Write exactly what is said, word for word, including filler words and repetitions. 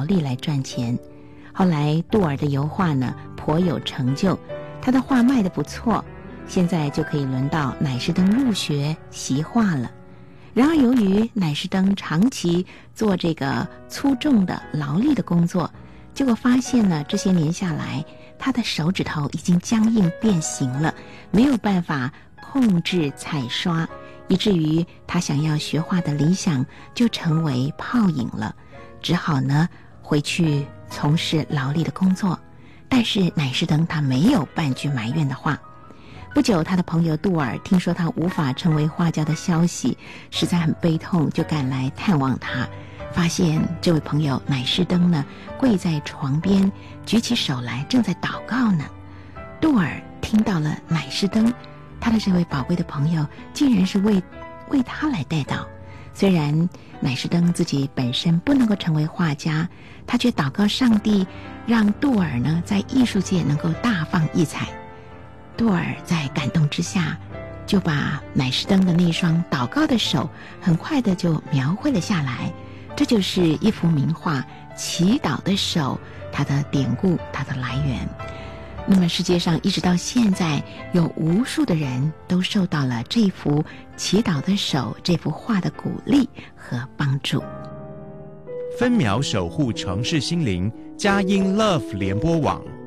力来赚钱。后来杜尔的油画呢颇有成就，他的画卖得不错，现在就可以轮到乃士登入学习画了。然而由于乃士登长期做这个粗重的劳力的工作，结果发现呢这些年下来他的手指头已经僵硬变形了，没有办法控制彩刷，以至于他想要学画的理想就成为泡影了，只好呢回去从事劳力的工作。但是乃士登他没有半句埋怨的话。不久，他的朋友杜尔听说他无法成为画家的消息，实在很悲痛，就赶来探望他。发现这位朋友乃士登呢跪在床边，举起手来正在祷告呢。杜尔听到了乃士登，他的这位宝贵的朋友竟然是为为他来代祷。虽然乃士登自己本身不能够成为画家，他却祷告上帝让杜尔呢在艺术界能够大放异彩。杜尔在感动之下，就把乃士登的那双祷告的手很快的就描绘了下来。这就是一幅名画《祈祷的手》，它的典故，它的来源。那么世界上一直到现在，有无数的人都受到了这幅《祈祷的手》这幅画的鼓励和帮助。 分秒守护城市心灵，佳音 Love 联播网。